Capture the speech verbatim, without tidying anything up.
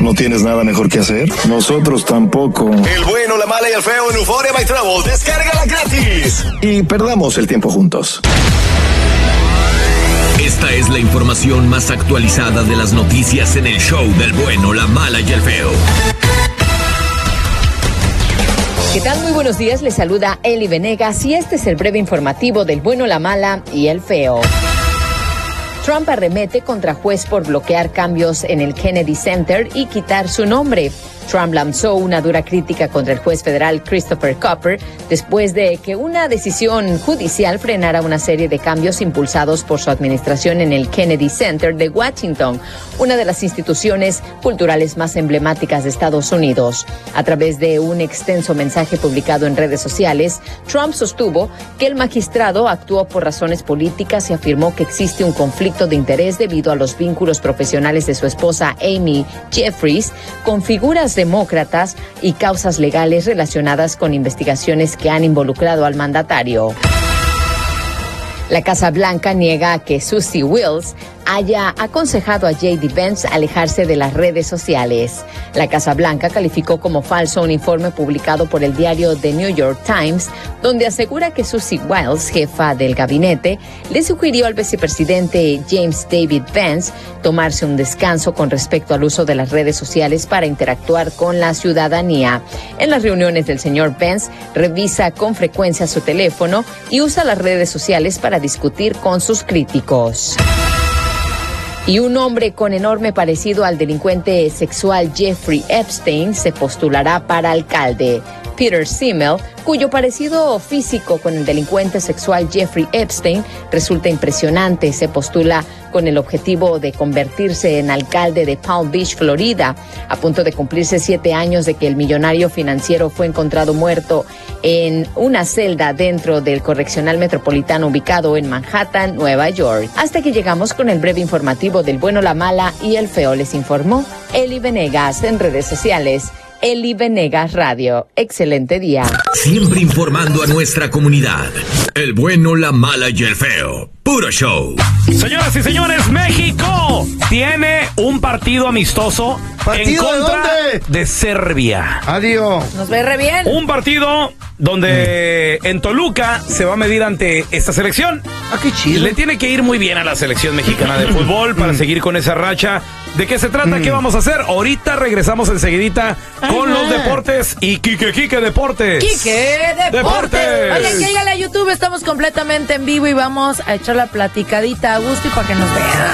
¿No tienes nada mejor que hacer? Nosotros tampoco. El bueno, la mala y el feo en Euphoria by Travel. Descárgala gratis. Y perdamos el tiempo juntos. Esta es la información más actualizada de las noticias en el show del bueno, la mala y el feo. ¿Qué tal? Muy buenos días, les saluda Eli Venegas y este es el breve informativo del bueno, la mala y el feo. Trump arremete contra juez por bloquear cambios en el Kennedy Center y quitar su nombre. Trump lanzó una dura crítica contra el juez federal Christopher Copper después de que una decisión judicial frenara una serie de cambios impulsados por su administración en el Kennedy Center de Washington, una de las instituciones culturales más emblemáticas de Estados Unidos. A través de un extenso mensaje publicado en redes sociales, Trump sostuvo que el magistrado actuó por razones políticas y afirmó que existe un conflicto de interés debido a los vínculos profesionales de su esposa Amy Jeffries con figuras demócratas y causas legales relacionadas con investigaciones que han involucrado al mandatario. La Casa Blanca niega que Susie Wiles haya aconsejado a J D Vance alejarse de las redes sociales. La Casa Blanca calificó como falso un informe publicado por el diario The New York Times, donde asegura que Susie Wiles, jefa del gabinete, le sugirió al vicepresidente James David Vance tomarse un descanso con respecto al uso de las redes sociales para interactuar con la ciudadanía. En las reuniones del señor Vance, revisa con frecuencia su teléfono y usa las redes sociales para discutir con sus críticos. Y un hombre con enorme parecido al delincuente sexual Jeffrey Epstein se postulará para alcalde. Peter Simmel, cuyo parecido físico con el delincuente sexual Jeffrey Epstein resulta impresionante, se postula con el objetivo de convertirse en alcalde de Palm Beach, Florida, a punto de cumplirse siete años de que el millonario financiero fue encontrado muerto en una celda dentro del correccional metropolitano ubicado en Manhattan, Nueva York. Hasta que llegamos con el breve informativo del bueno, la mala y el feo, les informó Eli Venegas en redes sociales. Eli Venegas Radio. Excelente día. Siempre informando a nuestra comunidad. El bueno, la mala y el feo. Puro show. Señoras y señores, México tiene un partido amistoso en contra de, de Serbia. Adiós. Nos ve re bien. Un partido donde mm. en Toluca se va a medir ante esta selección. Ah, qué chido. Le tiene que ir muy bien a la selección mexicana de fútbol para mm. seguir con esa racha. ¿De qué se trata? Mm. ¿Qué vamos a hacer? Ahorita regresamos enseguidita con Ajá. los deportes y Quique Quique Deportes. Quique Deportes. Deportes. Oye, que a YouTube, estamos completamente en vivo y vamos a echar la platicadita a gusto y para que nos vean.